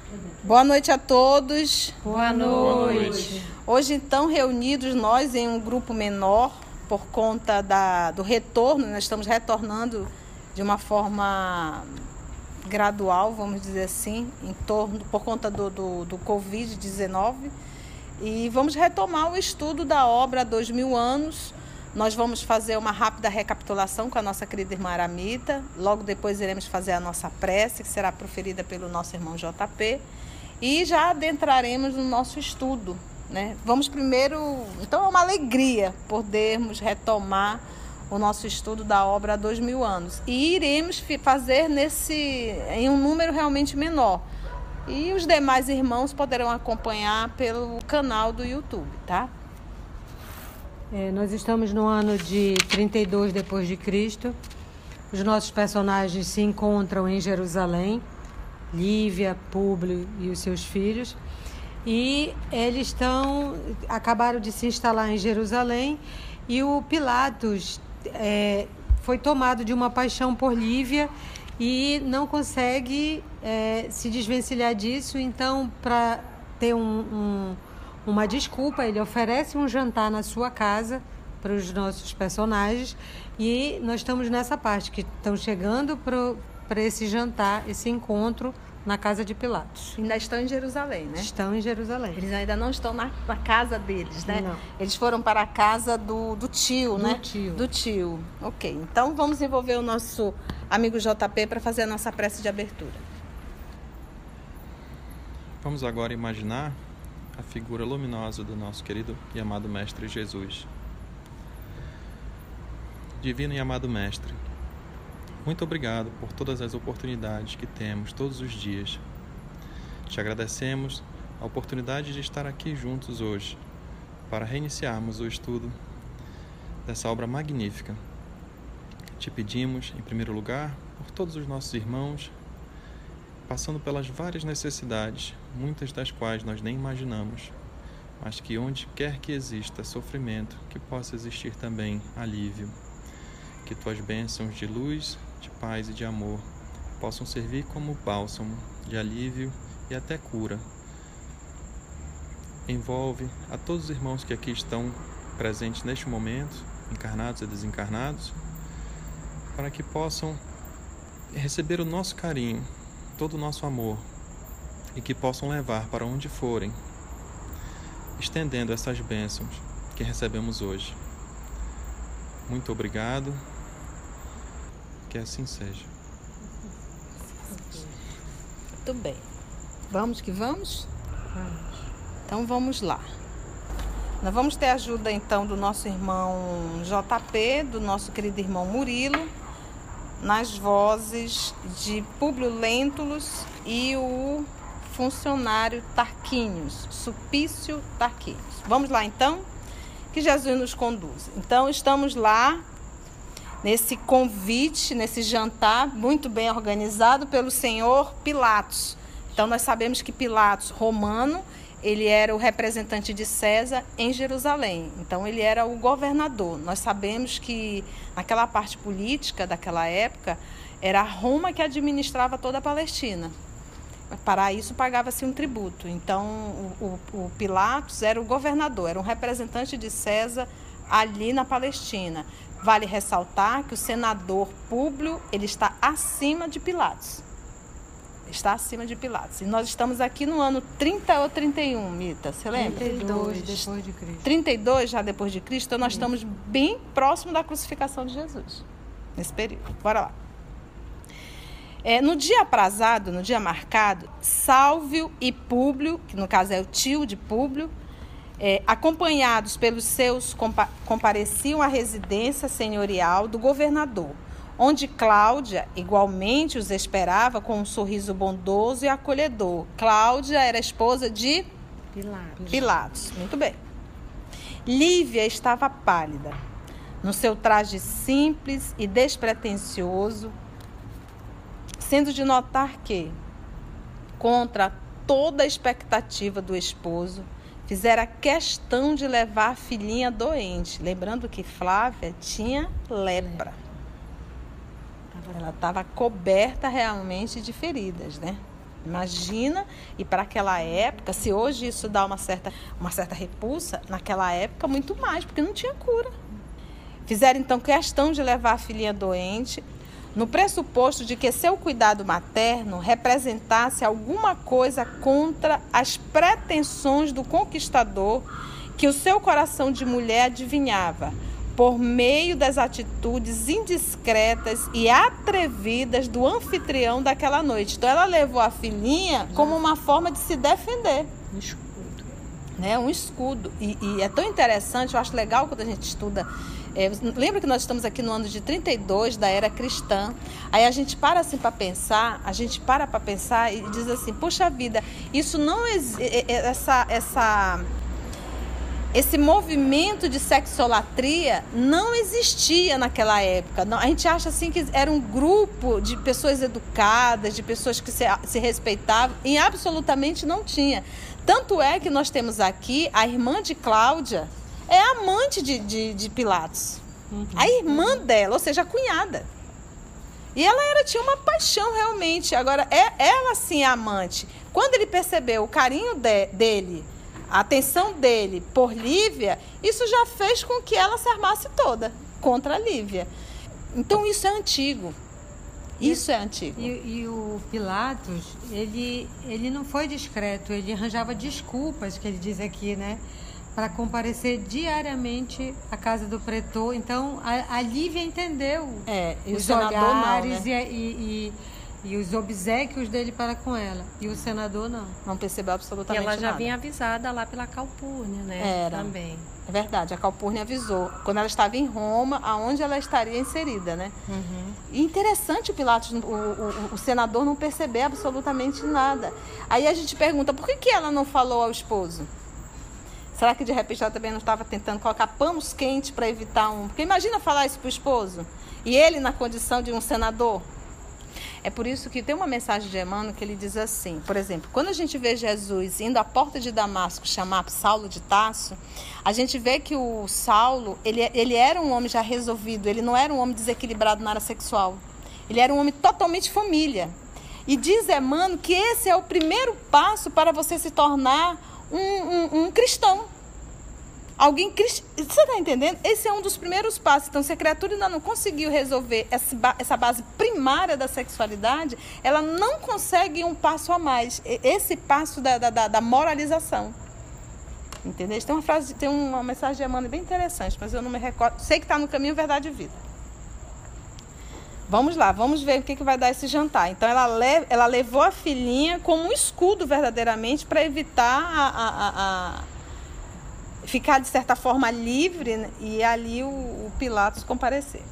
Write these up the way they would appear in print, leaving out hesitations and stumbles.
Boa noite a todos. Boa noite. Hoje, então, reunidos nós em um grupo menor, por conta do retorno, nós estamos retornando de uma forma gradual, vamos dizer assim, por conta do Covid-19. E vamos retomar o estudo da obra há 2000 anos. Nós vamos fazer uma rápida recapitulação com a nossa querida irmã Aramita. Logo depois iremos fazer a nossa prece, que será proferida pelo nosso irmão JP. E já adentraremos no nosso estudo, né? Vamos primeiro... Então é uma alegria podermos retomar o nosso estudo da obra há 2000 anos. E iremos fazer em um número realmente menor. E os demais irmãos poderão acompanhar pelo canal do YouTube, tá? Nós estamos no ano de 32 depois de Cristo. Os nossos personagens se encontram em Jerusalém, Lívia, Públio e os seus filhos. E eles acabaram de se instalar em Jerusalém e o Pilatos foi tomado de uma paixão por Lívia e não consegue se desvencilhar disso. Então, para ter uma desculpa, ele oferece um jantar na sua casa para os nossos personagens e nós estamos nessa parte, que estão chegando para esse jantar, esse encontro na casa de Pilatos. Ainda estão em Jerusalém, né? Estão em Jerusalém. Eles ainda não estão na casa deles, né? Não. Eles foram para a casa do tio, né? Do tio. Ok, então vamos envolver o nosso amigo JP para fazer a nossa prece de abertura. Vamos agora imaginar a figura luminosa do nosso querido e amado Mestre Jesus. Divino e amado Mestre, muito obrigado por todas as oportunidades que temos todos os dias. Te agradecemos a oportunidade de estar aqui juntos hoje para reiniciarmos o estudo dessa obra magnífica. Te pedimos, em primeiro lugar, por todos os nossos irmãos, passando pelas várias necessidades, muitas das quais nós nem imaginamos, mas que onde quer que exista sofrimento, que possa existir também alívio. Que tuas bênçãos de luz, de paz e de amor possam servir como bálsamo de alívio e até cura. Envolve a todos os irmãos que aqui estão presentes neste momento, encarnados e desencarnados, para que possam receber o nosso carinho, todo o nosso amor, e que possam levar para onde forem, estendendo essas bênçãos que recebemos hoje. Muito obrigado. Que assim seja. Muito bem. Vamos que vamos? Vamos. Então vamos lá. Nós vamos ter a ajuda então do nosso irmão JP, do nosso querido irmão Murilo, nas vozes de Públio Lentulus e o funcionário Tarquínios, Sulpício Tarquínios. Vamos lá então? Que Jesus nos conduza. Então estamos lá nesse convite, nesse jantar muito bem organizado pelo senhor Pilatos. Então nós sabemos que Pilatos, romano, ele era o representante de César em Jerusalém. Então ele era o governador. Nós sabemos que naquela parte política daquela época era Roma que administrava toda a Palestina. Para isso pagava-se um tributo. Então o Pilatos era o governador, era um representante de César ali na Palestina. Vale ressaltar que o senador Públio, ele está acima de Pilatos. Está acima de Pilatos. E nós estamos aqui no ano 30 ou 31, Mita, você lembra? 32 depois de Cristo. 32 já depois de Cristo, então nós estamos bem próximo da crucificação de Jesus, nesse período. Bora lá. No dia aprazado, no dia marcado, Sálvio e Públio, que no caso é o tio de Públio, acompanhados pelos seus, compareciam à residência senhorial do governador, onde Cláudia igualmente os esperava com um sorriso bondoso e acolhedor. Cláudia era esposa de Pilatos. Muito bem. Lívia estava pálida, no seu traje simples e despretensioso, sendo de notar que, contra toda a expectativa do esposo, fizera questão de levar a filhinha doente. Lembrando que Flávia tinha lepra. Ela estava coberta realmente de feridas, né? Imagina, e para aquela época, se hoje isso dá uma certa repulsa, naquela época muito mais, porque não tinha cura. Fizeram então questão de levar a filhinha doente, no pressuposto de que seu cuidado materno representasse alguma coisa contra as pretensões do conquistador que o seu coração de mulher adivinhava, por meio das atitudes indiscretas e atrevidas do anfitrião daquela noite. Então ela levou a filhinha como uma forma de se defender. Um escudo. Né? Um escudo. E é tão interessante, eu acho legal quando a gente estuda. Lembra que nós estamos aqui no ano de 32 da era cristã. Aí a gente para assim para pensar, e diz assim, puxa vida, isso não esse movimento de sexolatria não existia naquela época. A gente acha assim que era um grupo de pessoas educadas, de pessoas que se respeitavam, e absolutamente não tinha. Tanto é que nós temos aqui a irmã de Cláudia, é amante de Pilatos. A irmã dela, ou seja, a cunhada. E ela tinha uma paixão realmente. Agora, ela sim é amante. Quando ele percebeu o carinho dele, a atenção dele por Lívia, isso já fez com que ela se armasse toda contra a Lívia. Então isso é antigo. Isso é antigo. E o Pilatos, ele não foi discreto, ele arranjava desculpas, que ele diz aqui, né? Para comparecer diariamente à casa do pretor. Então a Lívia entendeu os olhares, não, né? E os obséquios dele para com ela. E o senador não. Não percebeu absolutamente nada. E ela já vinha avisada lá pela Calpurnia, né? Também. É verdade, a Calpurnia avisou. Quando ela estava em Roma, aonde ela estaria inserida, né? Uhum. E interessante o Pilatos, o senador não perceber absolutamente nada. Aí a gente pergunta, por que ela não falou ao esposo? Será que de repente ela também não estava tentando colocar panos quentes para evitar Porque imagina falar isso para o esposo. E ele na condição de um senador. É por isso que tem uma mensagem de Emmanuel que ele diz assim, por exemplo, quando a gente vê Jesus indo à porta de Damasco chamar Saulo de Tarso, a gente vê que o Saulo, ele era um homem já resolvido, ele não era um homem desequilibrado na área sexual. Ele era um homem totalmente família. E diz Emmanuel que esse é o primeiro passo para você se tornar um cristão. Alguém cristão. Você está entendendo? Esse é um dos primeiros passos. Então, se a criatura ainda não conseguiu resolver essa base primária da sexualidade, ela não consegue um passo a mais. Esse passo da moralização. Entendeu? Tem uma mensagem de Emmanuel bem interessante, mas eu não me recordo. Sei que está no caminho Verdade e Vida. Vamos lá, vamos ver o que vai dar esse jantar. Então, ela levou a filhinha como um escudo verdadeiramente para evitar ficar, de certa forma, livre, né? E ali o Pilatos comparecer.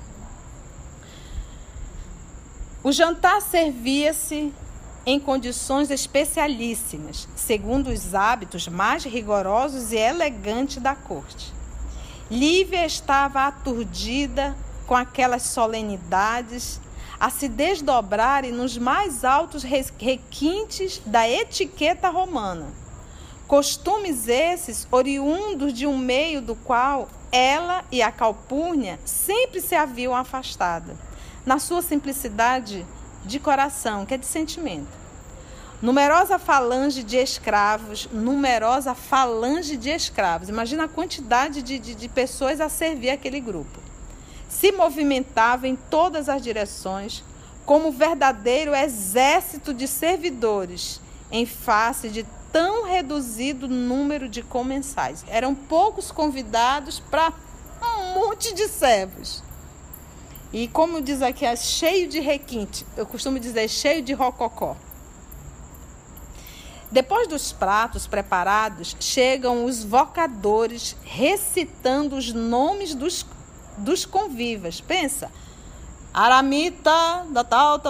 O jantar servia-se em condições especialíssimas, segundo os hábitos mais rigorosos e elegantes da corte. Lívia estava aturdida com aquelas solenidades a se desdobrarem nos mais altos requintes da etiqueta romana. Costumes esses oriundos de um meio do qual ela e a Calpurnia sempre se haviam afastado, na sua simplicidade de coração, que é de sentimento. Numerosa falange de escravos. Imagina a quantidade de pessoas a servir aquele grupo. Se movimentava em todas as direções, como verdadeiro exército de servidores, em face de tão reduzido número de comensais. Eram poucos convidados para um monte de servos. E como diz aqui, é cheio de requinte. Eu costumo dizer cheio de rococó. Depois dos pratos preparados, chegam os vocadores recitando os nomes dos convivas. Pensa, Aramita, tal.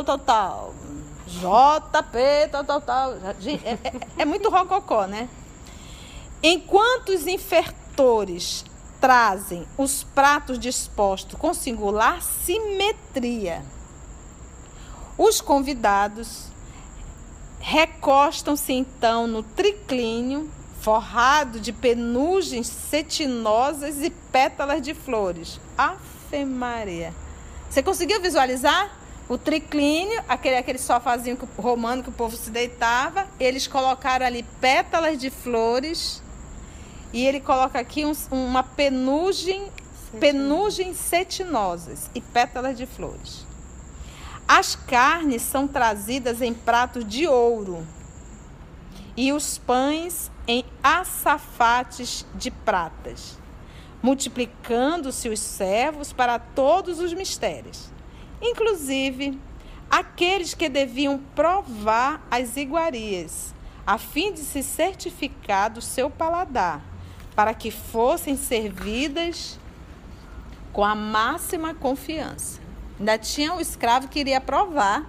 JP, tal. Gente, é muito rococó, né? Enquanto os infertores trazem os pratos dispostos com singular simetria, os convidados recostam-se então no triclínio forrado de penugens cetinosas e pétalas de flores. Ave Maria! Você conseguiu visualizar? O triclínio, aquele sofazinho romano que o povo se deitava, eles colocaram ali pétalas de flores e ele coloca aqui uma penugem cetinosas e pétalas de flores. As carnes são trazidas em pratos de ouro e os pães em açafates de pratas, multiplicando-se os servos para todos os mistérios, inclusive aqueles que deviam provar as iguarias, a fim de se certificar do seu paladar, para que fossem servidas com a máxima confiança. Ainda tinha o escravo que iria provar,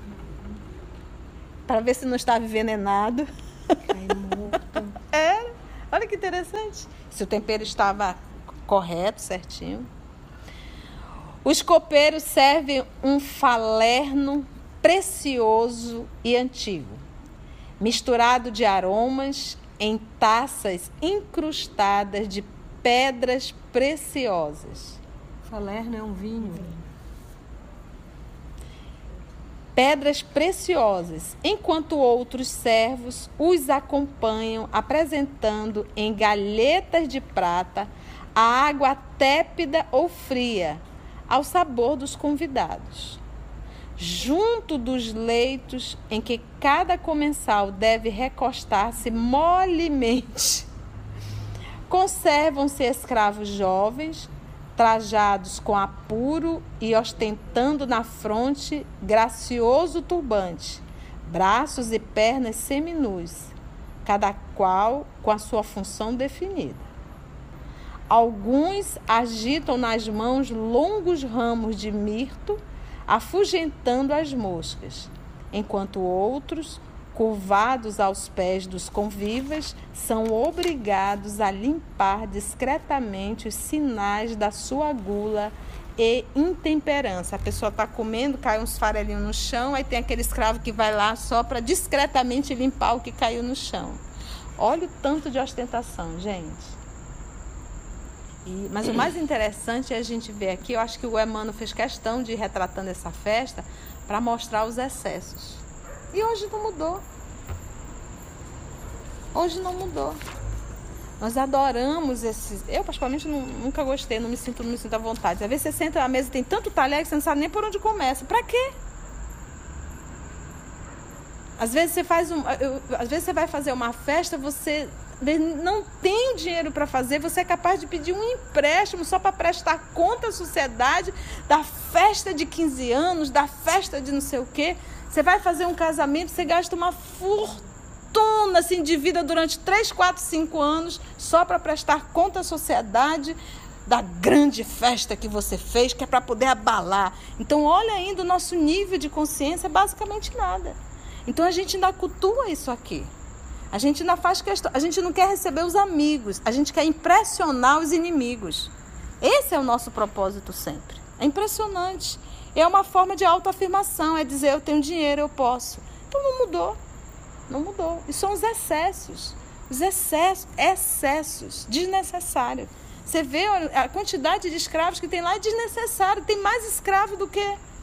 para ver se não estava envenenado. Olha que interessante. Se o tempero estava correto, certinho. Os copeiros servem um falerno precioso e antigo, misturado de aromas em taças incrustadas de pedras preciosas. Falerno é um vinho. Pedras preciosas, enquanto outros servos os acompanham, apresentando em galhetas de prata a água tépida ou fria, ao sabor dos convidados. Junto dos leitos em que cada comensal deve recostar-se molemente, conservam-se escravos jovens, trajados com apuro e ostentando na fronte gracioso turbante, braços e pernas seminus, cada qual com a sua função definida. Alguns agitam nas mãos longos ramos de mirto, afugentando as moscas, enquanto outros, curvados aos pés dos convivas, são obrigados a limpar discretamente os sinais da sua gula e intemperança. A pessoa está comendo, cai uns farelinhos no chão, aí tem aquele escravo que vai lá só para discretamente limpar o que caiu no chão. Olha o tanto de ostentação, gente. Mas o mais interessante é a gente ver aqui, eu acho que o Emmanuel fez questão de ir retratando essa festa para mostrar os excessos. E hoje não mudou. Hoje não mudou. Nós adoramos esses... Eu, particularmente, nunca gostei, não me sinto à vontade. Às vezes você senta na mesa e tem tanto talher que você não sabe nem por onde começa. Para quê? Às vezes você vai fazer uma festa, você não tem o dinheiro para fazer, você é capaz de pedir um empréstimo só para prestar conta à sociedade da festa de 15 anos, da festa de não sei o quê. Você vai fazer um casamento, você gasta uma fortuna assim, de vida durante 3, 4, 5 anos só para prestar conta à sociedade da grande festa que você fez, que é para poder abalar. Então, olha ainda, o nosso nível de consciência é basicamente nada. Então, a gente ainda cultua isso aqui. A gente ainda faz questão, a gente não quer receber os amigos, a gente quer impressionar os inimigos. Esse é o nosso propósito sempre. É impressionante. É uma forma de autoafirmação, é dizer, eu tenho dinheiro, eu posso. Então não mudou, não mudou. E são os excessos desnecessários. Você vê a quantidade de escravos que tem lá é desnecessário. Tem mais escravo do que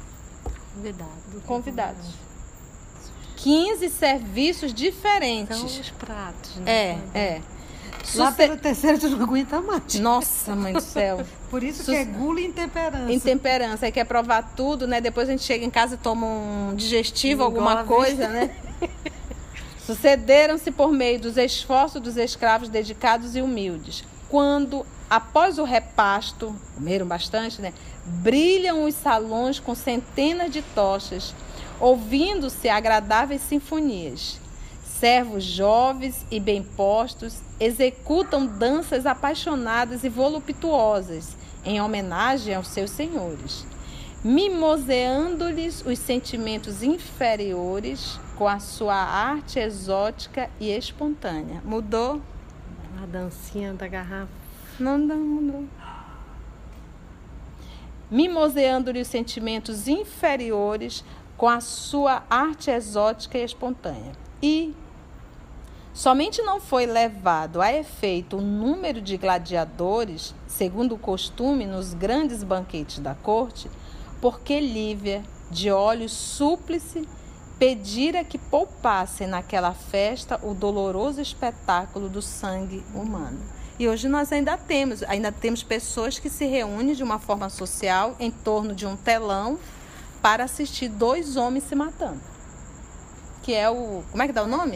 convidados. 15 serviços diferentes. São os pratos, né? Lá pelo terceiro tu não aguenta mais. Nossa, mãe do céu. Por isso que é gula e intemperança. Intemperança. Aí quer provar tudo, né? Depois a gente chega em casa e toma um digestivo, alguma coisa, né? Sucederam-se por meio dos esforços dos escravos dedicados e humildes. Quando, após o repasto, comeram bastante, né? Brilham os salões com centenas de tochas, ouvindo-se agradáveis sinfonias. Servos jovens e bem postos executam danças apaixonadas e voluptuosas em homenagem aos seus senhores, mimoseando-lhes os sentimentos inferiores com a sua arte exótica e espontânea. Mudou? A dancinha da garrafa. Não mudou. Mimoseando-lhes os sentimentos inferiores com a sua arte exótica e espontânea. E somente não foi levado a efeito o número de gladiadores, segundo o costume nos grandes banquetes da corte, porque Lívia, de olhos súplice, pedira que poupassem naquela festa o doloroso espetáculo do sangue humano. E hoje nós ainda temos pessoas que se reúnem de uma forma social em torno de um telão para assistir 2 homens se matando. Que é o... Como é que dá o nome?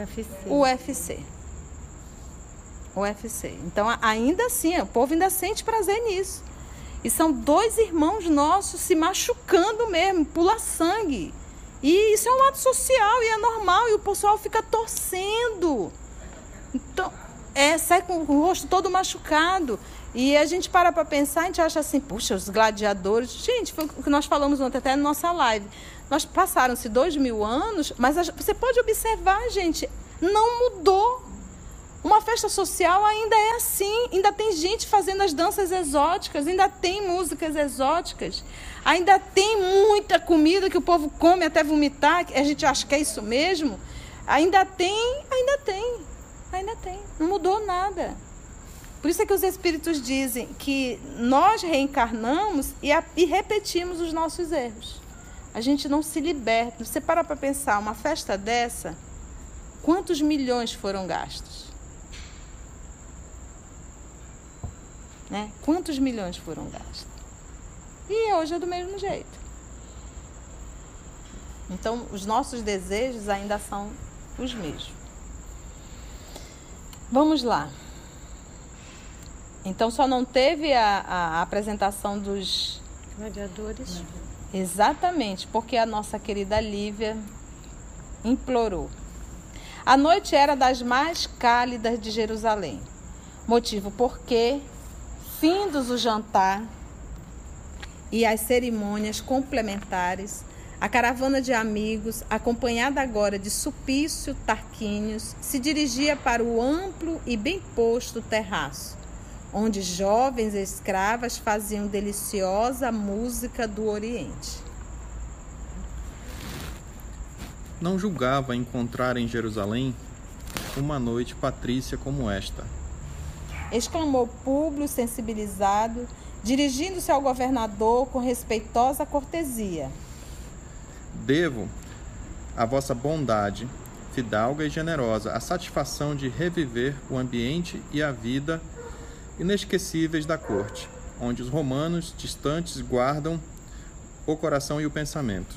UFC. Então, ainda assim, o povo ainda sente prazer nisso. E são 2 irmãos nossos se machucando mesmo, pula sangue. E isso é um ato social e é normal, e o pessoal fica torcendo. Então, sai com o rosto todo machucado. E a gente para pensar, a gente acha assim, puxa, os gladiadores... Gente, foi o que nós falamos ontem até na nossa live. Nós passaram-se 2000 anos, mas você pode observar, gente, não mudou. Uma festa social ainda é assim, ainda tem gente fazendo as danças exóticas, ainda tem músicas exóticas, ainda tem muita comida que o povo come até vomitar, a gente acha que é isso mesmo. Ainda tem. Não mudou nada. Por isso é que os espíritos dizem que nós reencarnamos e repetimos os nossos erros. A gente não se liberta. Você para pensar, uma festa dessa, quantos milhões foram gastos? Né? Quantos milhões foram gastos? E hoje é do mesmo jeito. Então, os nossos desejos ainda são os mesmos. Vamos lá. Então, só não teve a apresentação dos gladiadores. Exatamente, porque a nossa querida Lívia implorou. A noite era das mais cálidas de Jerusalém, motivo porque, findos o jantar e as cerimônias complementares, a caravana de amigos, acompanhada agora de Sulpício Tarquínios, se dirigia para o amplo e bem posto terraço, onde jovens escravas faziam deliciosa música do Oriente. Não julgava encontrar em Jerusalém uma noite patrícia como esta, exclamou Públio sensibilizado, dirigindo-se ao governador com respeitosa cortesia. Devo à vossa bondade, fidalga e generosa, a satisfação de reviver o ambiente e a vida inesquecíveis da corte, onde os romanos distantes guardam o coração e o pensamento.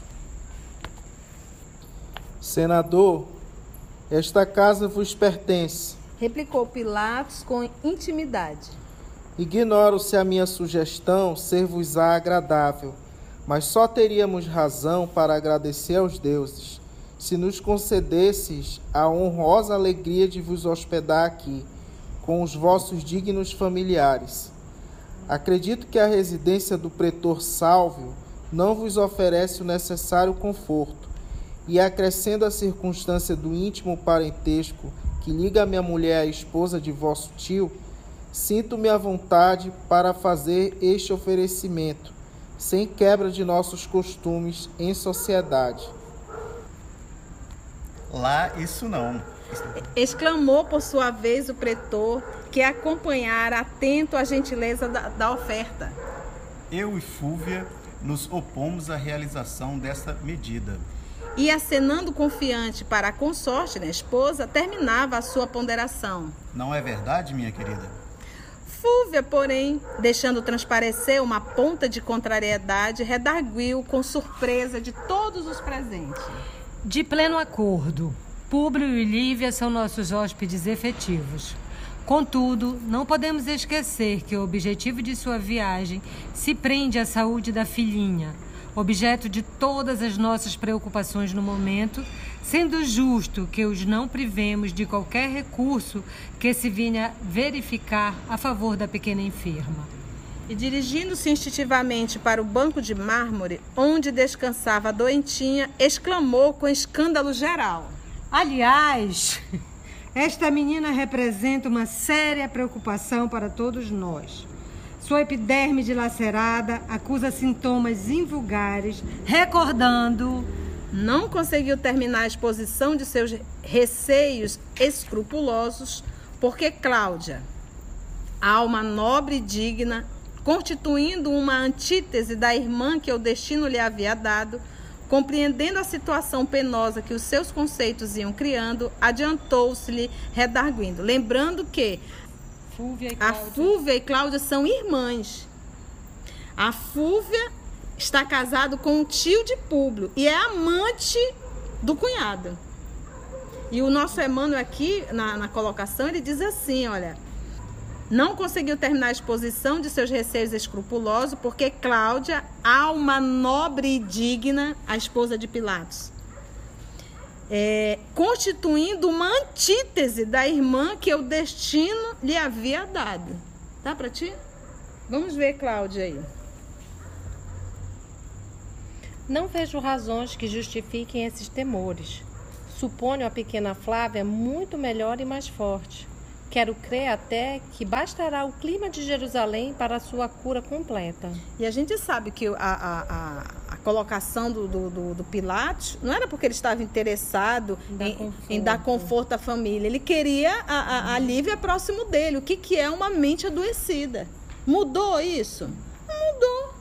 Senador, esta casa vos pertence, replicou Pilatos com intimidade. Ignoro se a minha sugestão ser-vos-á agradável, mas só teríamos razão para agradecer aos deuses, se nos concedesses a honrosa alegria de vos hospedar aqui, com os vossos dignos familiares. Acredito que a residência do pretor Sálvio não vos oferece o necessário conforto, e acrescendo a circunstância do íntimo parentesco que liga a minha mulher à esposa de vosso tio, sinto-me à vontade para fazer este oferecimento, sem quebra de nossos costumes em sociedade. Lá isso não. Exclamou por sua vez o pretor, que acompanhara atento a gentileza da oferta. Eu e Fúvia nos opomos à realização dessa medida. E acenando confiante para a consorte, a esposa, terminava a sua ponderação. Não é verdade, minha querida? Fúvia, porém, deixando transparecer uma ponta de contrariedade, redarguiu com surpresa de todos os presentes. De pleno acordo, Públio e Lívia são nossos hóspedes efetivos. Contudo, não podemos esquecer que o objetivo de sua viagem se prende à saúde da filhinha, objeto de todas as nossas preocupações no momento, sendo justo que os não privemos de qualquer recurso que se venha verificar a favor da pequena enferma. E dirigindo-se instintivamente para o banco de mármore, onde descansava a doentinha, exclamou com escândalo geral. Aliás, esta menina representa uma séria preocupação para todos nós. Sua epiderme dilacerada acusa sintomas invulgares, recordando... Não conseguiu terminar a exposição de seus receios escrupulosos, porque Cláudia, alma nobre e digna, constituindo uma antítese da irmã que o destino lhe havia dado, compreendendo a situação penosa que os seus conceitos iam criando, adiantou-se-lhe redarguindo, lembrando que a Fúvia e Cláudia são irmãs. A Fúvia está casada com um tio de Públio e é amante do cunhado. E o nosso Emmanuel aqui, na colocação, ele diz assim, olha, não conseguiu terminar a exposição de seus receios escrupulosos porque Cláudia, alma nobre e digna, a esposa de Pilatos, constituindo uma antítese da irmã que o destino lhe havia dado. Tá para ti? Vamos ver, Cláudia, aí. Não vejo razões que justifiquem esses temores. Suponho a pequena Flávia muito melhor e mais forte. Quero crer até que bastará o clima de Jerusalém para a sua cura completa. E a gente sabe que a colocação do Pilatos não era porque ele estava interessado em dar conforto à família. Ele queria a Lívia próximo dele. O que é uma mente adoecida? Mudou isso? Não mudou.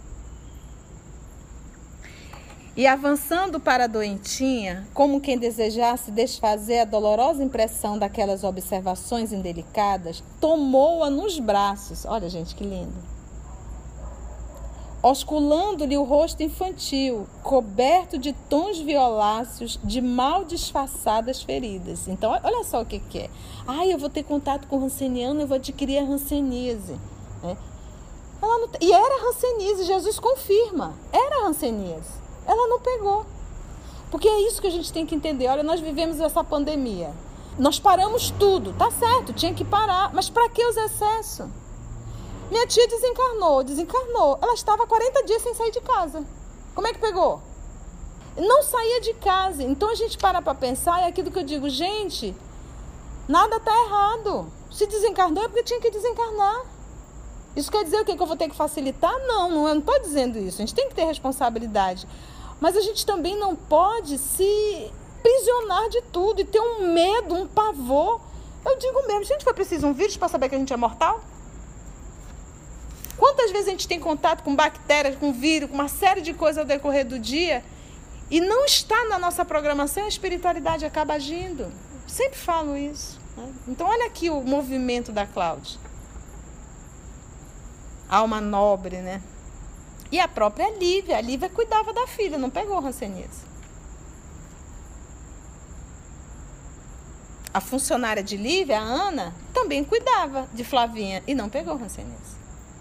E avançando para a doentinha, como quem desejasse desfazer a dolorosa impressão daquelas observações indelicadas, tomou-a nos braços. Olha, gente, que lindo. Osculando-lhe o rosto infantil, coberto de tons violáceos de mal disfarçadas feridas. Então, olha só o que é. Eu vou ter contato com o ranceniano, eu vou adquirir a ranceníase. E era ranceníase, Jesus confirma. Era ranceníase. Ela não pegou. Porque é isso que a gente tem que entender. Olha, nós vivemos essa pandemia. Nós paramos tudo. Tá certo, tinha que parar. Mas para que os excessos? Minha tia desencarnou. Ela estava 40 dias sem sair de casa. Como é que pegou? Não saía de casa. Então a gente para pensar, é aquilo que eu digo, gente, nada está errado. Se desencarnou é porque tinha que desencarnar. Isso quer dizer o quê? Que eu vou ter que facilitar? Não, eu não estou dizendo isso. A gente tem que ter responsabilidade. Mas a gente também não pode se prisionar de tudo e ter um medo, um pavor. Eu digo mesmo, gente, foi preciso um vírus para saber que a gente é mortal? Quantas vezes a gente tem contato com bactérias, com vírus, com uma série de coisas ao decorrer do dia e não está na nossa programação, a espiritualidade acaba agindo. Sempre falo isso, né? Então olha aqui o movimento da Cláudia. Alma nobre, né? E a própria Lívia. A Lívia cuidava da filha, não pegou ranceníase. A funcionária de Lívia, a Ana, também cuidava de Flavinha e não pegou ranceníase.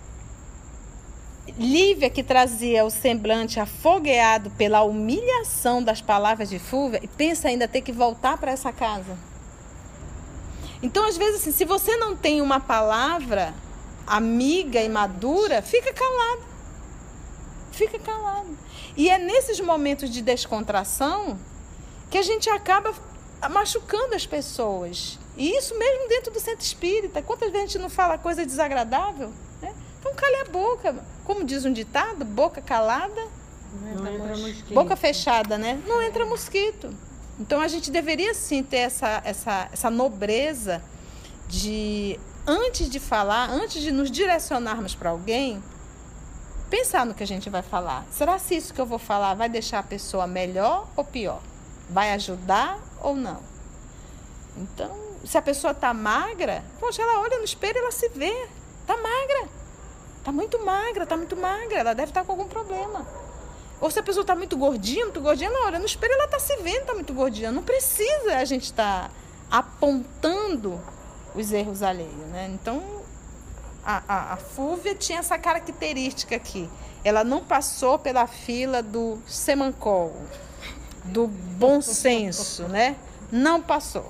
Lívia, que trazia o semblante afogueado pela humilhação das palavras de Fúvia, e pensa ainda ter que voltar para essa casa. Então, às vezes, assim, se você não tem uma palavra amiga e madura, fica calado. Fica calado. E é nesses momentos de descontração que a gente acaba machucando as pessoas. E isso mesmo dentro do centro espírita. Quantas vezes a gente não fala coisa desagradável? Né? Então cale a boca. Como diz um ditado, boca calada, não entra mosquito. Boca fechada, né? Não entra mosquito. Então a gente deveria sim ter essa nobreza de, antes de falar, antes de nos direcionarmos para alguém, pensar no que a gente vai falar. Será que isso que eu vou falar vai deixar a pessoa melhor ou pior? Vai ajudar ou não? Então, se a pessoa está magra, poxa, ela olha no espelho e ela se vê. Está magra. Está muito magra. Ela deve estar com algum problema. Ou se a pessoa está muito gordinha, ela olha no espelho e ela está se vendo, está muito gordinha. Não precisa a gente estar apontando os erros alheios, né? Então, a Fúvia tinha essa característica aqui. Ela não passou pela fila do semancol, do bom senso, né? Não passou.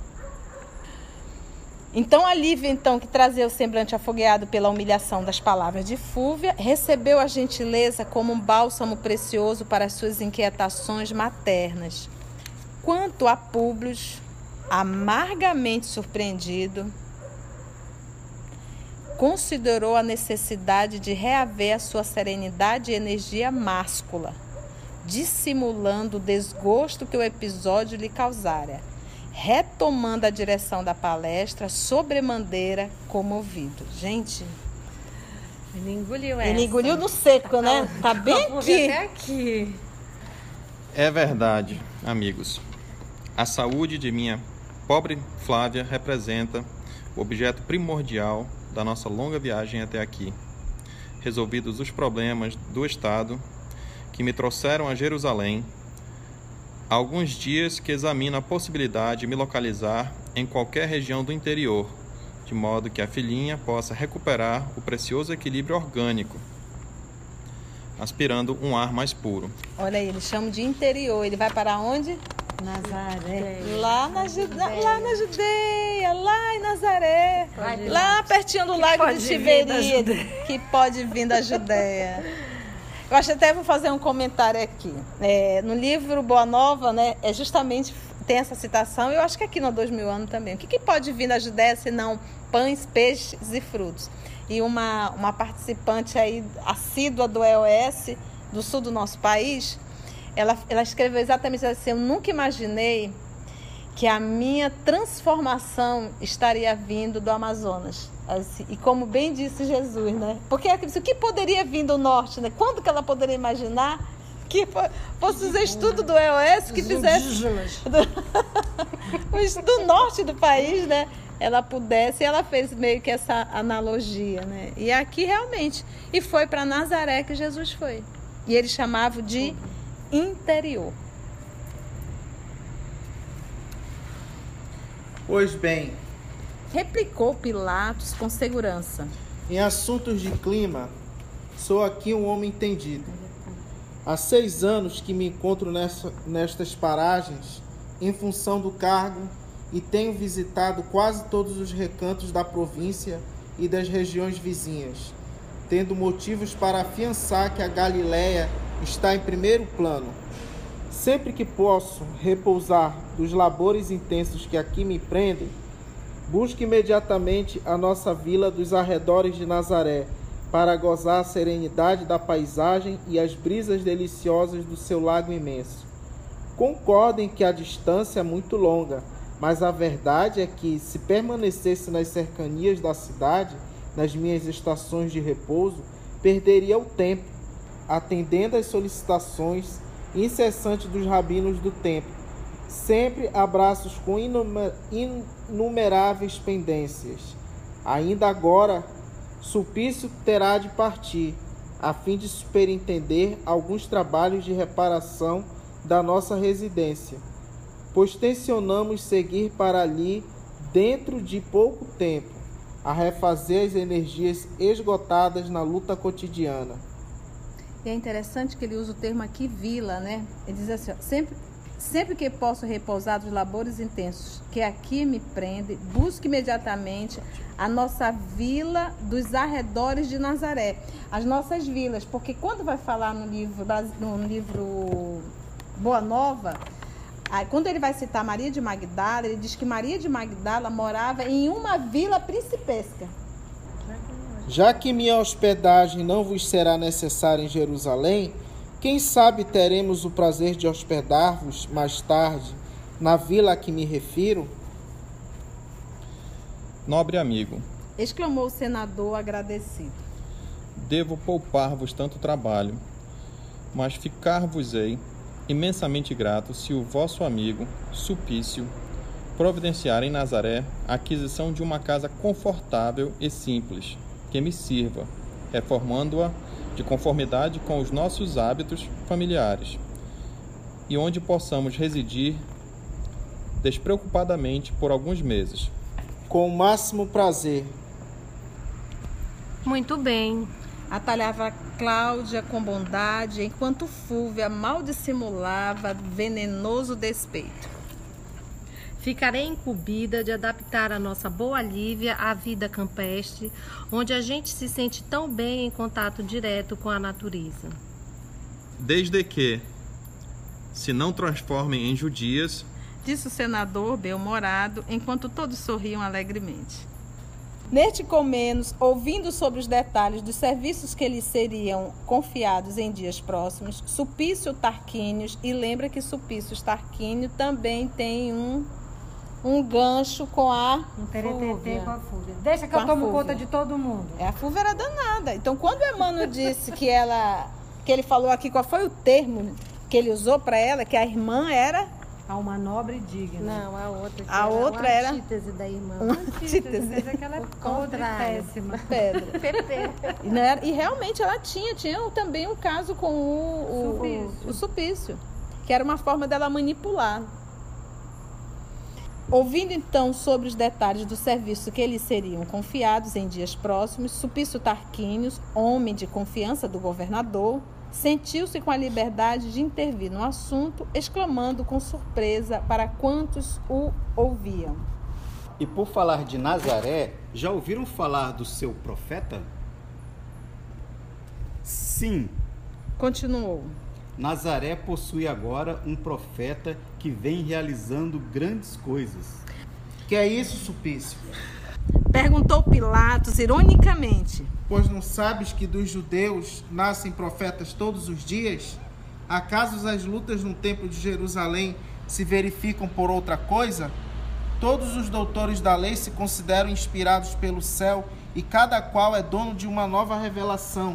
Então, a Lívia, que trazia o semblante afogueado pela humilhação das palavras de Fúvia, recebeu a gentileza como um bálsamo precioso para as suas inquietações maternas. Quanto a Públio, amargamente surpreendido, considerou a necessidade de reaver a sua serenidade e energia máscula, dissimulando o desgosto que o episódio lhe causara, retomando a direção da palestra, sobremaneira comovido. Gente, Ele engoliu essa. Ele engoliu no seco, né? Tá bem aqui. Até aqui. É verdade, amigos. A saúde de minha pobre Flávia representa o objeto primordial da nossa longa viagem até aqui. Resolvidos os problemas do Estado que me trouxeram a Jerusalém, há alguns dias que examino a possibilidade de me localizar em qualquer região do interior, de modo que a filhinha possa recuperar o precioso equilíbrio orgânico, aspirando um ar mais puro. Olha aí, eles chamam de interior. Ele vai para onde? Nazaré. Lá na Judeia, lá em Nazaré. Lá pertinho do lago de Tiberíades, que pode vir da Judeia. Eu acho até vou fazer um comentário aqui. No livro Boa Nova, né, justamente tem essa citação, eu acho que aqui no 2000 anos também. O que pode vir da Judeia senão pães, peixes e frutos? E uma participante aí assídua do EOS, do sul do nosso país, ela escreveu exatamente assim: eu nunca imaginei que a minha transformação estaria vindo do Amazonas. Assim, e como bem disse Jesus, né? Porque o que poderia vir do norte, né? Quando que ela poderia imaginar que fosse os estudos do EOS que fizesse do norte do país, né? Ela pudesse, e ela fez meio que essa analogia, né? E aqui realmente, e foi para Nazaré que Jesus foi. E eles chamavam de interior. Pois bem, Replicou Pilatos com segurança. em assuntos de clima, sou aqui um homem entendido. Há 6 anos que me encontro nestas paragens em função do cargo e tenho visitado quase todos os recantos da província e das regiões vizinhas, tendo motivos para afiançar que a Galileia está em primeiro plano. Sempre que posso repousar dos labores intensos que aqui me prendem, busco imediatamente a nossa vila dos arredores de Nazaré, para gozar a serenidade da paisagem e as brisas deliciosas do seu lago imenso. Concordem que a distância é muito longa, mas a verdade é que, se permanecesse nas cercanias da cidade, nas minhas estações de repouso, perderia o tempo, atendendo às solicitações incessantes dos rabinos do templo, sempre a braços com inumeráveis pendências. Ainda agora, Sulpício terá de partir, a fim de superintender alguns trabalhos de reparação da nossa residência, pois tencionamos seguir para ali dentro de pouco tempo, a refazer as energias esgotadas na luta cotidiana. E é interessante que ele usa o termo aqui, vila, né? Ele diz assim, ó, sempre que posso repousar dos labores intensos que aqui me prende, busque imediatamente a nossa vila dos arredores de Nazaré. As nossas vilas, porque quando vai falar no livro Boa Nova, quando ele vai citar Maria de Magdala, ele diz que Maria de Magdala morava em uma vila principesca. Já que minha hospedagem não vos será necessária em Jerusalém, quem sabe teremos o prazer de hospedar-vos mais tarde na vila a que me refiro? Nobre amigo, Exclamou o senador agradecido. devo poupar-vos tanto trabalho, mas ficar-vos-ei imensamente grato se o vosso amigo Sulpício providenciar em Nazaré a aquisição de uma casa confortável e simples, que me sirva, reformando-a de conformidade com os nossos hábitos familiares, e onde possamos residir despreocupadamente por alguns meses. Com o máximo prazer. Muito bem. Atalhava Cláudia com bondade, enquanto Fúvia mal dissimulava venenoso despeito. Ficarei incumbida de adaptar a nossa boa Lívia à vida campestre, onde a gente se sente tão bem em contato direto com a natureza. Desde que se não transformem em judias, Disse o senador bem-humorado, enquanto todos sorriam alegremente. Neste comenos, ouvindo sobre os detalhes dos serviços que lhes seriam confiados em dias próximos, Sulpício Tarquínio, e lembra que Sulpício Tarquínio também tem um gancho com a Um teretetê Fúvia. com a Fúvia. Deixa que Com eu a tomo Fúvia. conta de todo mundo. A Fúvia era danada. Então, quando o Emmanuel disse que ele falou aqui, qual foi o termo que ele usou para ela, que a irmã era Há uma nobre e digna. Não, a outra. A outra era- antítese da irmã. uma Antítese, mas é que ela é O podre e contrário. péssima. pedra. Pepe. E realmente ela tinha também um caso com o Supício, que era uma forma dela manipular. Ouvindo então sobre os detalhes do serviço que lhes seriam confiados em dias próximos, Supício Tarquínios, homem de confiança do governador, sentiu-se com a liberdade de intervir no assunto, exclamando com surpresa para quantos o ouviam: E por falar de Nazaré, já ouviram falar do seu profeta? Sim, Continuou. Nazaré possui agora um profeta que vem realizando grandes coisas. Que é isso, Supício? Perguntou Pilatos ironicamente. Pois não sabes que dos judeus nascem profetas todos os dias? Acaso as lutas no templo de Jerusalém se verificam por outra coisa? Todos os doutores da lei se consideram inspirados pelo céu e cada qual é dono de uma nova revelação.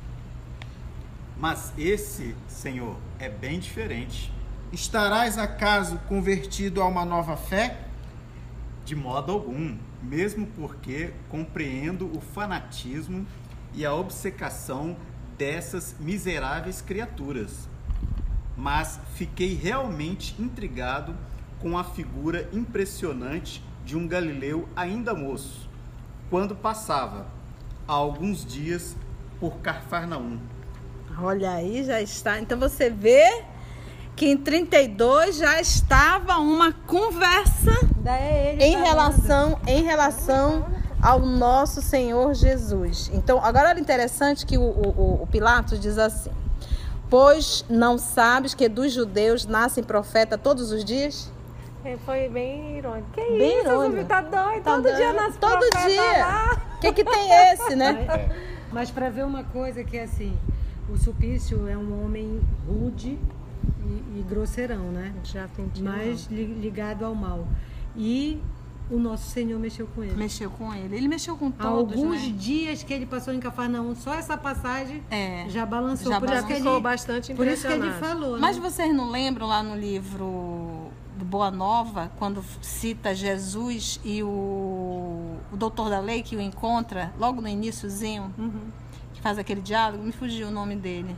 Mas esse, Senhor, é bem diferente. Estarás acaso convertido a uma nova fé? De modo algum, mesmo porque compreendo o fanatismo e a obcecação dessas miseráveis criaturas. Mas fiquei realmente intrigado com a figura impressionante de um galileu ainda moço, quando passava, há alguns dias, por Cafarnaum. Olha aí, já está. Então você vê que em 32 já estava uma conversa em relação ao nosso Senhor Jesus. Então, agora era interessante que o Pilatos diz assim: pois não sabes que dos judeus nascem profeta todos os dias? Foi bem irônico. Que Bem isso, irônico. Zumbi, tá doido? Tá Todo doido. dia nasce Todo profeta dia. lá. O que tem esse, né? Mas para ver uma coisa que é assim, o Supício é um homem rude e grosseirão, né? Já entendi. Mas ligado ao mal. E o nosso Senhor mexeu com ele. Mexeu com ele. Ele mexeu com Há todos, alguns né? dias que ele passou em Cafarnaum, só essa passagem já balançou. Já por balançou. isso que ele, Ficou bastante por isso que ele impressionado. falou, Mas né? vocês não lembram lá no livro do Boa Nova, quando cita Jesus e o doutor da lei que o encontra logo no iniciozinho, que faz aquele diálogo? Me fugiu o nome dele.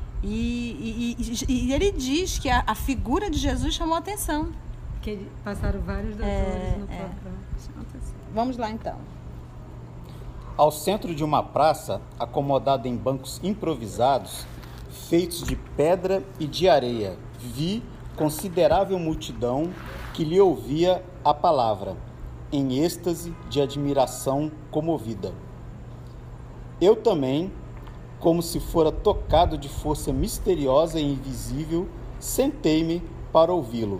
E ele diz que a figura de Jesus chamou a atenção. Que passaram vários doutores no próprio. Vamos lá então. Ao centro de uma praça, acomodada em bancos improvisados, feitos de pedra e de areia, vi considerável multidão que lhe ouvia a palavra, em êxtase de admiração comovida. Eu também, como se fora tocado de força misteriosa e invisível, sentei-me para ouvi-lo.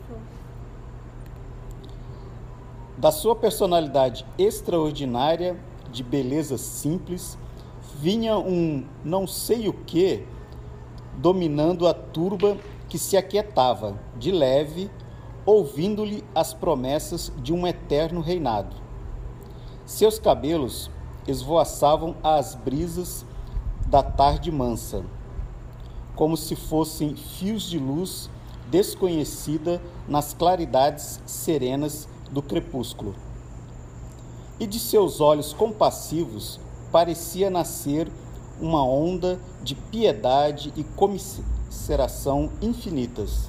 Da sua personalidade extraordinária, de beleza simples, vinha um não sei o que dominando a turba que se aquietava, de leve, ouvindo-lhe as promessas de um eterno reinado. Seus cabelos esvoaçavam às brisas da tarde mansa, como se fossem fios de luz desconhecida nas claridades serenas do crepúsculo. E de seus olhos compassivos parecia nascer uma onda de piedade e comiseração infinitas.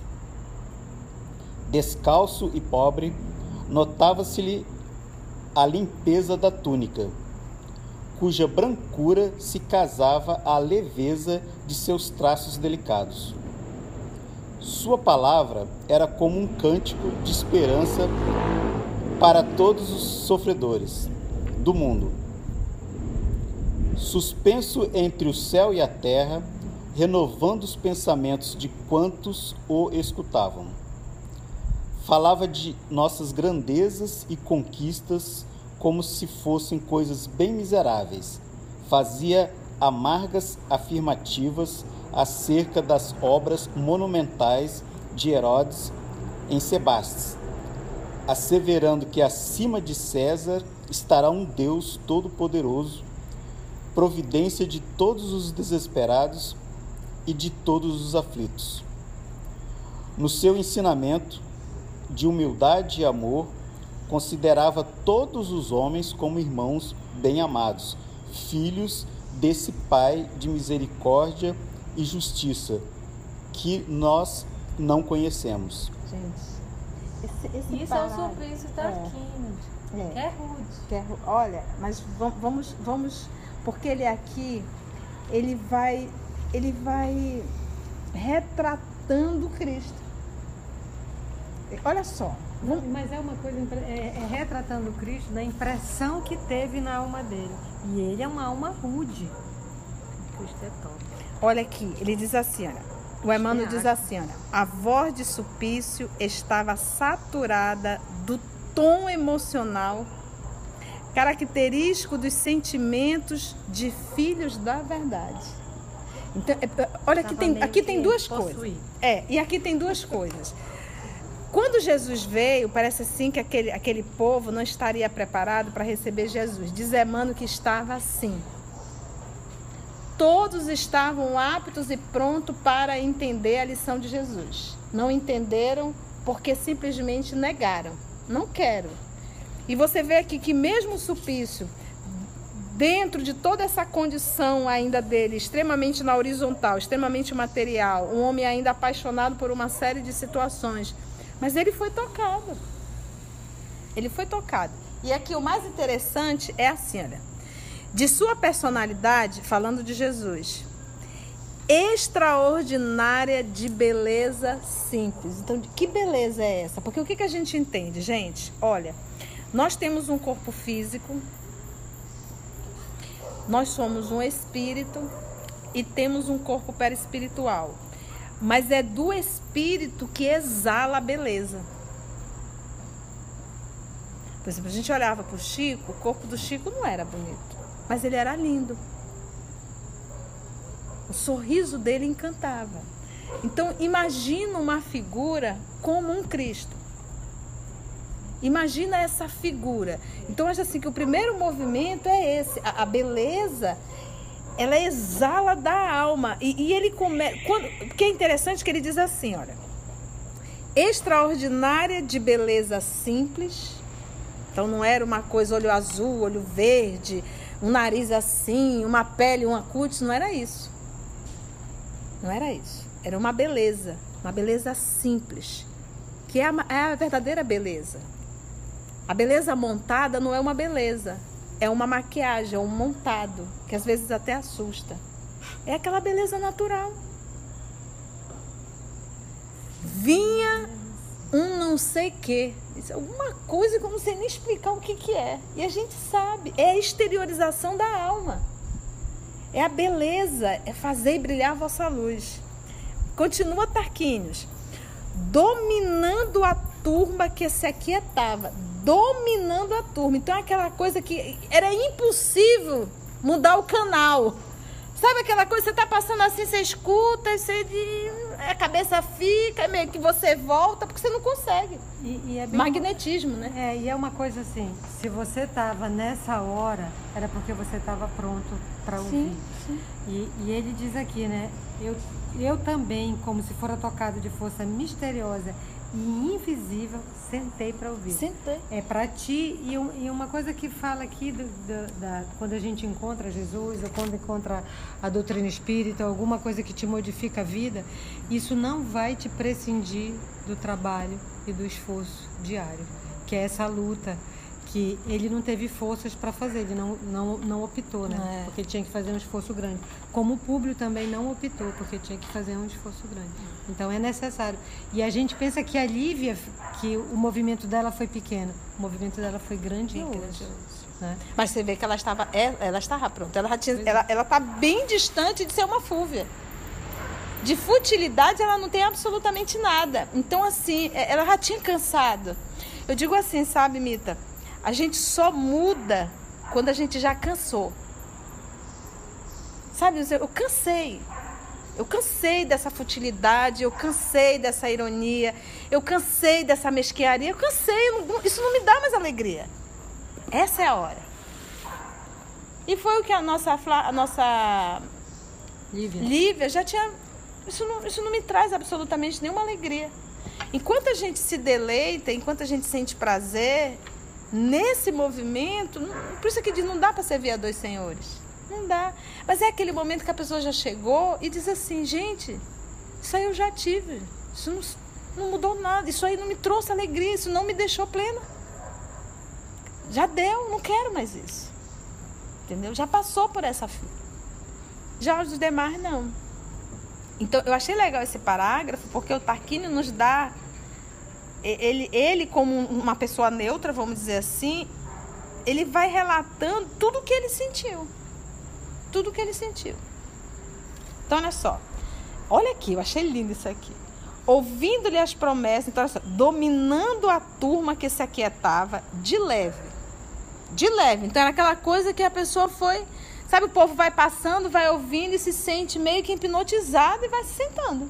Descalço e pobre, notava-se-lhe a limpeza da túnica, cuja brancura se casava à leveza de seus traços delicados. Sua palavra era como um cântico de esperança para todos os sofredores do mundo. Suspenso entre o céu e a terra, renovando os pensamentos de quantos o escutavam. Falava de nossas grandezas e conquistas como se fossem coisas bem miseráveis. Fazia amargas afirmativas acerca das obras monumentais de Herodes em Sebastes, asseverando que acima de César estará um Deus todo-poderoso, providência de todos os desesperados e de todos os aflitos. No seu ensinamento de humildade e amor, considerava todos os homens como irmãos bem-amados, filhos desse Pai de misericórdia e justiça, que nós não conhecemos. Gente, esse Isso é o Sulpício Tarquínio. É rude. Olha, mas vamos, porque ele aqui, ele vai retratando Cristo. Olha só. Mas é uma coisa, retratando Cristo da impressão que teve na alma dele. E ele é uma alma rude. Cristo é top. Olha aqui, ele diz assim, olha. O Emmanuel diz assim, olha. A voz de Sulpício estava saturada do tom emocional característico dos sentimentos de filhos da verdade. Então, olha, aqui tem duas coisas. E aqui tem duas coisas. Quando Jesus veio, parece assim que aquele povo não estaria preparado para receber Jesus. Diz Emmanuel que estava assim. Todos estavam aptos e prontos para entender a lição de Jesus. Não entenderam porque simplesmente negaram. Não quero. E você vê aqui que mesmo o Sulpício, dentro de toda essa condição ainda dele, extremamente na horizontal, extremamente material, um homem ainda apaixonado por uma série de situações, mas ele foi tocado. Ele foi tocado. E aqui o mais interessante é assim, olha. De sua personalidade, falando de Jesus, extraordinária de beleza simples. Então, que beleza é essa? Porque o que a gente entende, gente? Olha, nós temos um corpo físico, nós somos um espírito e temos um corpo perispiritual. Mas é do espírito que exala a beleza. Por exemplo, a gente olhava para o Chico, o corpo do Chico não era bonito, mas ele era lindo. O sorriso dele encantava. Então, imagina uma figura como um Cristo. Imagina essa figura. Então, acho assim que o primeiro movimento é esse. A beleza, ela exala da alma. E ele começa... Porque é interessante que ele diz assim, olha. Extraordinária de beleza simples. Então, não era uma coisa olho azul, olho verde, um nariz assim, uma pele, uma cutis. Não era isso. Não era isso. Era uma beleza simples. Que é a verdadeira beleza. A beleza montada não é uma beleza. É uma maquiagem, é um montado, que às vezes até assusta. É aquela beleza natural. Vinha um não sei que. Alguma coisa que eu não sei nem explicar o que é. E a gente sabe. É a exteriorização da alma. É a beleza. É fazer brilhar a vossa luz. Continua Tarquínios. Dominando a turma que se aquietava. Dominando a turma. Então é aquela coisa que era impossível mudar o canal. Sabe aquela coisa, você está passando assim, você escuta, a cabeça fica, meio que você volta, porque você não consegue. E é bem magnetismo, né? E é uma coisa assim, se você estava nessa hora, era porque você estava pronto para ouvir. Sim. E ele diz aqui, né? Eu também, como se fora tocado de força misteriosa e invisível, sentei para ouvir. Sentei. É para ti, e uma coisa que fala aqui, quando a gente encontra Jesus, ou quando encontra a doutrina espírita, alguma coisa que te modifica a vida, isso não vai te prescindir do trabalho e do esforço diário, que é essa luta que ele não teve forças para fazer, ele não optou, né? Porque tinha que fazer um esforço grande. Como o público também não optou, porque tinha que fazer um esforço grande. Então é necessário. E a gente pensa que a Lívia, que o movimento dela foi pequeno, o movimento dela foi grandioso. Né? Mas você vê que ela estava pronta. Ela está bem distante de ser uma fúvia. De futilidade ela não tem absolutamente nada. Então assim, ela já tinha cansado. Eu digo assim, sabe, Mita? A gente só muda quando a gente já cansou. Sabe, eu cansei. Eu cansei dessa futilidade, eu cansei dessa ironia, eu cansei dessa mesquinharia, eu cansei, isso não me dá mais alegria. Essa é a hora. E foi o que a nossa Lívia já tinha... Isso não me traz absolutamente nenhuma alegria. Enquanto a gente se deleita, enquanto a gente sente prazer nesse movimento, por isso que diz, não dá para servir a dois senhores. Não dá. Mas é aquele momento que a pessoa já chegou e diz assim, gente, isso aí eu já tive. Isso não mudou nada. Isso aí não me trouxe alegria. Isso não me deixou plena. Já deu, não quero mais isso. Entendeu? Já passou por essa fila. Já os demais, não. Então, eu achei legal esse parágrafo, porque o Tarquínio nos dá... Ele como uma pessoa neutra, vamos dizer assim, ele vai relatando tudo o que ele sentiu. Tudo que ele sentiu. Então, olha só. Olha aqui, eu achei lindo isso aqui. Ouvindo-lhe as promessas, então, olha só, dominando a turma que se aquietava de leve. De leve. Então, era aquela coisa que a pessoa foi... Sabe, o povo vai passando, vai ouvindo e se sente meio que hipnotizado e vai se sentando.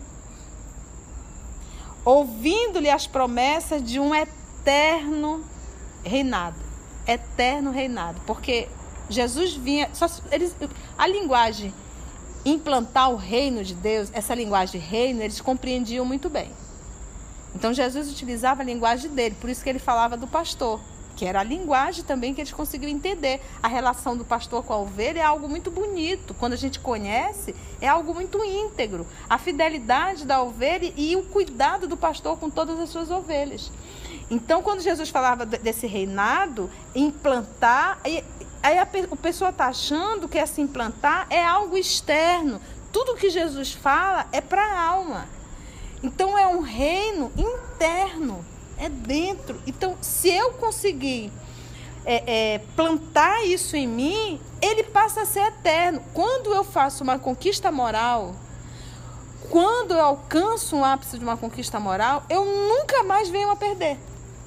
Ouvindo-lhe as promessas de um eterno reinado. Eterno reinado. Porque Jesus vinha... a linguagem, implantar o reino de Deus, essa linguagem de reino, eles compreendiam muito bem. Então, Jesus utilizava a linguagem dele. Por isso que ele falava do pastor. Que era a linguagem também que eles conseguiam entender. A relação do pastor com a ovelha é algo muito bonito. Quando a gente conhece, é algo muito íntegro. A fidelidade da ovelha e o cuidado do pastor com todas as suas ovelhas. Então, quando Jesus falava desse reinado, implantar, aí a pessoa está achando que esse implantar é algo externo. Tudo que Jesus fala é para a alma. Então, é um reino interno. É dentro. Então, se eu conseguir plantar isso em mim, ele passa a ser eterno. Quando eu faço uma conquista moral, quando eu alcanço um ápice de uma conquista moral, eu nunca mais venho a perder.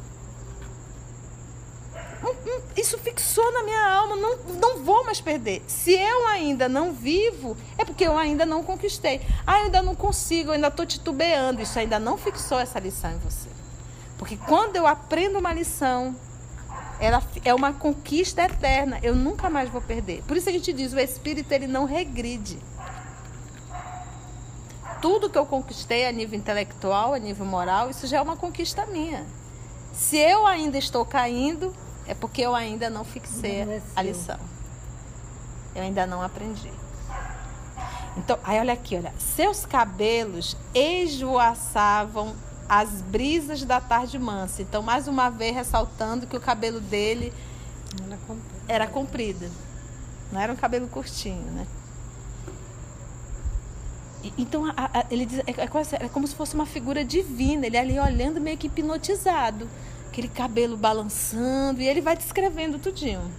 Isso fixou na minha alma, não vou mais perder. Se eu ainda não vivo, é porque eu ainda não conquistei. Eu ainda não consigo, eu ainda estou titubeando. Isso ainda não fixou essa lição em você. Porque quando eu aprendo uma lição, ela é uma conquista eterna. Eu nunca mais vou perder. Por isso a gente diz, o espírito ele não regride. Tudo que eu conquistei a nível intelectual, a nível moral, isso já é uma conquista minha. Se eu ainda estou caindo, é porque eu ainda não fixei a lição. Eu ainda não aprendi. Então, aí olha aqui, olha. Seus cabelos esvoaçavam as brisas da tarde mansa. Então, mais uma vez, ressaltando que o cabelo dele era comprido. Não era um cabelo curtinho, né? Então, ele diz, é como se fosse uma figura divina. Ele ali olhando meio que hipnotizado. Aquele cabelo balançando. E ele vai descrevendo tudinho.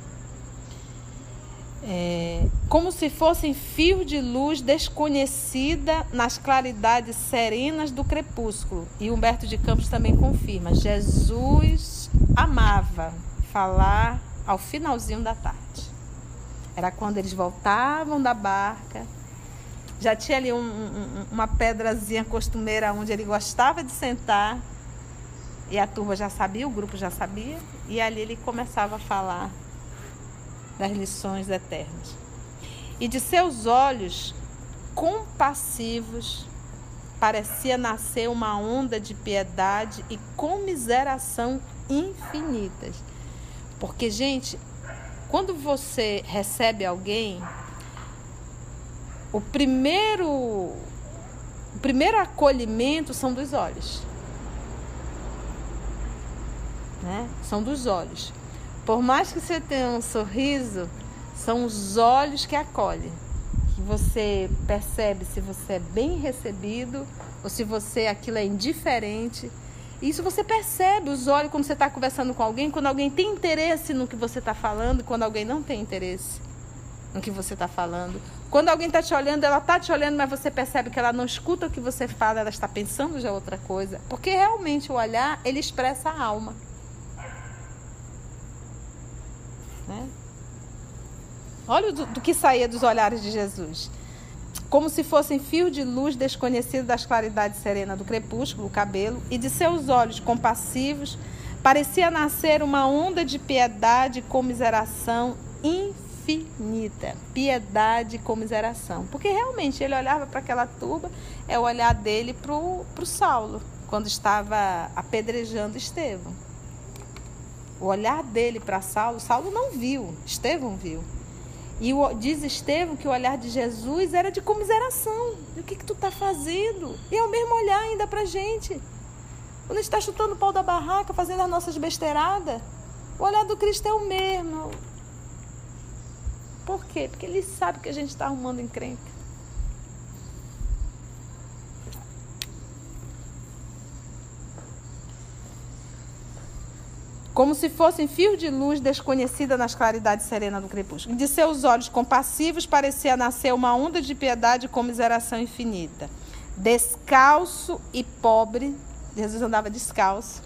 Como se fossem fios de luz desconhecida nas claridades serenas do crepúsculo. E Humberto de Campos também confirma. Jesus amava falar ao finalzinho da tarde. Era quando eles voltavam da barca. Já tinha ali uma pedrazinha costumeira onde ele gostava de sentar. E a turma já sabia, o grupo já sabia. E ali ele começava a falar das lições eternas. E de seus olhos compassivos parecia nascer uma onda de piedade e comiseração infinitas. Porque, gente, quando você recebe alguém, o primeiro acolhimento são dos olhos. Né? São dos olhos. Por mais que você tenha um sorriso, são os olhos que acolhem. Que você percebe se você é bem recebido ou se aquilo é indiferente. Isso você percebe, os olhos, quando você está conversando com alguém, quando alguém tem interesse no que você está falando, quando alguém não tem interesse no que você está falando. Quando alguém está te olhando, ela está te olhando, mas você percebe que ela não escuta o que você fala, ela está pensando já outra coisa. Porque realmente o olhar, ele expressa a alma. Né? Olha do que saía dos olhares de Jesus. como se fossem fios de luz desconhecidos das claridades serenas do crepúsculo, o cabelo, e de seus olhos compassivos parecia nascer uma onda de piedade e comiseração infinita. Piedade e comiseração. Porque realmente ele olhava para aquela turba, é o olhar dele para o Saulo, quando estava apedrejando Estevão. O olhar dele para Saulo não viu, Estevão viu. E diz Estevão que o olhar de Jesus era de comiseração. E o que tu está fazendo? E é o mesmo olhar ainda para a gente. Quando a gente está chutando o pau da barraca, fazendo as nossas besteiradas, o olhar do Cristo é o mesmo. Por quê? Porque ele sabe que a gente está arrumando encrenca. Como se fossem fios de luz desconhecida nas claridades serenas do crepúsculo. De seus olhos compassivos parecia nascer uma onda de piedade e comiseração infinita. Descalço e pobre, Jesus andava descalço.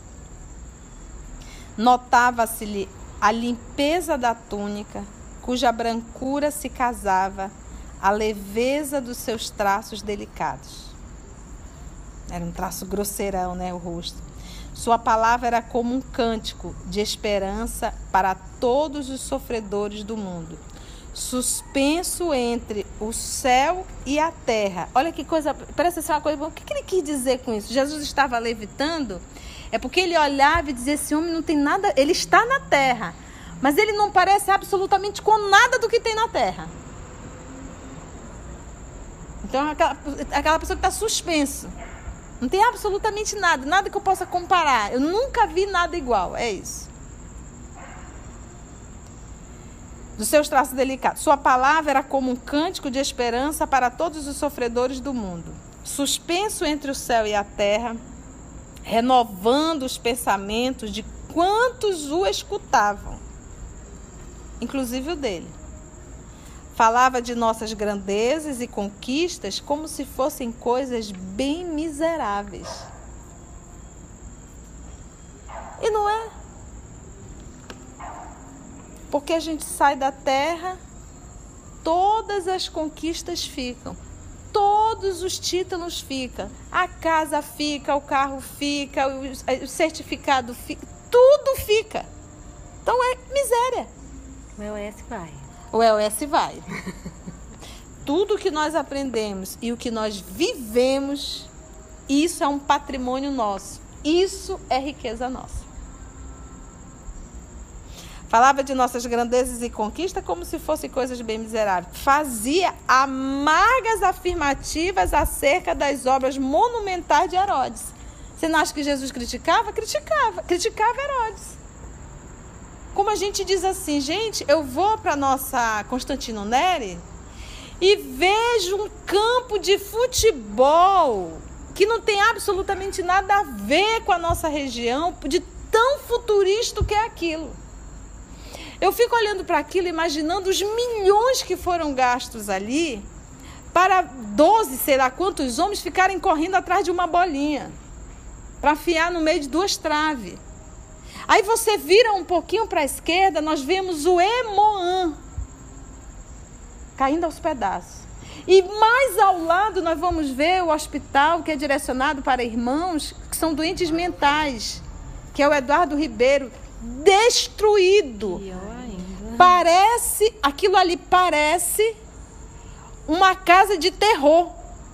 Notava-se-lhe a limpeza da túnica, cuja brancura se casava, a leveza dos seus traços delicados. Era um traço grosseirão, né, o rosto. Sua palavra era como um cântico de esperança para todos os sofredores do mundo. Suspenso entre o céu e a terra. Olha que coisa, parece ser uma coisa. O que ele quis dizer com isso? Jesus estava levitando? É porque ele olhava e dizia: esse homem não tem nada, ele está na terra, mas ele não parece absolutamente com nada do que tem na terra. Então, aquela pessoa que está suspenso. Não tem absolutamente nada, nada que eu possa comparar. Eu nunca vi nada igual, é isso. Dos seus traços delicados. Sua palavra era como um cântico de esperança para todos os sofredores do mundo. Suspenso entre o céu e a terra, renovando os pensamentos de quantos o escutavam, inclusive o dele. Falava de nossas grandezas e conquistas como se fossem coisas bem miseráveis. E não é? Porque a gente sai da terra, todas as conquistas ficam, todos os títulos ficam, a casa fica, o carro fica, o certificado fica, tudo fica. Então é miséria. O EOS vai. O EOS vai. Tudo que nós aprendemos e o que nós vivemos, isso é um patrimônio nosso. Isso é riqueza nossa. Falava de nossas grandezas e conquistas como se fossem coisas bem miseráveis. Fazia amargas afirmativas acerca das obras monumentais de Herodes. Você não acha que Jesus criticava? Criticava Herodes. Como a gente diz assim, gente, eu vou para a nossa Constantino Neri e vejo um campo de futebol que não tem absolutamente nada a ver com a nossa região, de tão futurista que é aquilo. Eu fico olhando para aquilo, imaginando os milhões que foram gastos ali para 12, sei lá quantos homens ficarem correndo atrás de uma bolinha, para afiar no meio de duas traves. Aí você vira um pouquinho para a esquerda, nós vemos o Emoã caindo aos pedaços. E mais ao lado nós vamos ver o hospital que é direcionado para irmãos que são doentes mentais, que é o Eduardo Ribeiro, destruído. Aquilo ali parece uma casa de terror.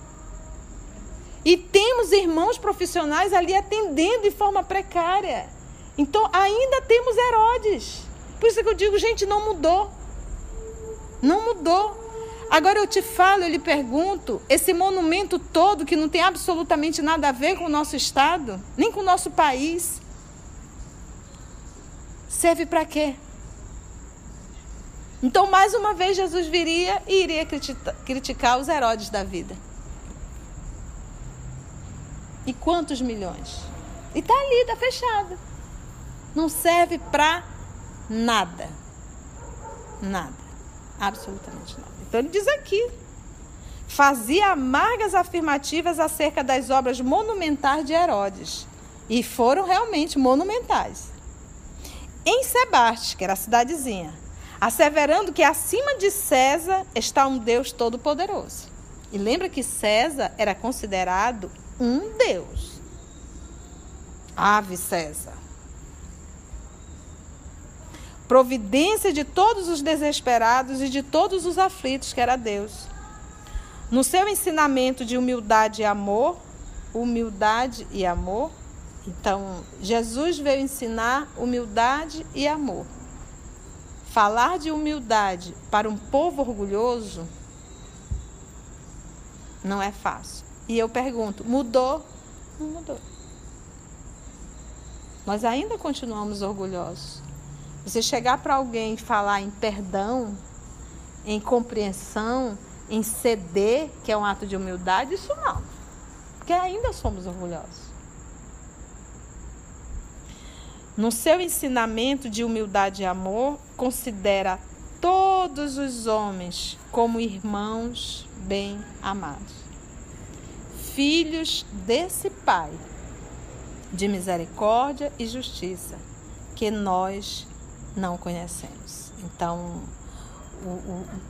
E temos irmãos profissionais ali atendendo de forma precária. Então, ainda temos Herodes. Por isso que eu digo, gente, não mudou. Não mudou. Agora eu te falo, eu lhe pergunto, esse monumento todo que não tem absolutamente nada a ver com o nosso estado, nem com o nosso país, serve para quê? Então, mais uma vez, Jesus viria e iria criticar os Herodes da vida. E quantos milhões? E está ali, está fechado. Não serve para nada. Nada. Absolutamente nada. Então ele diz aqui. Fazia amargas afirmativas acerca das obras monumentais de Herodes. E foram realmente monumentais. Em Sebaste, que era a cidadezinha, asseverando que acima de César está um Deus todo-poderoso. E lembra que César era considerado um deus. Ave César. Providência de todos os desesperados e de todos os aflitos, que era Deus. No seu ensinamento de humildade e amor, então Jesus veio ensinar humildade e amor. Falar de humildade para um povo orgulhoso não é fácil. E eu pergunto, mudou? Não mudou. Nós ainda continuamos orgulhosos. Você chegar para alguém e falar em perdão, em compreensão, em ceder, que é um ato de humildade, isso não. Porque ainda somos orgulhosos. No seu ensinamento de humildade e amor, considera todos os homens como irmãos bem amados, filhos desse Pai de misericórdia e justiça, que nós não conhecemos. Então,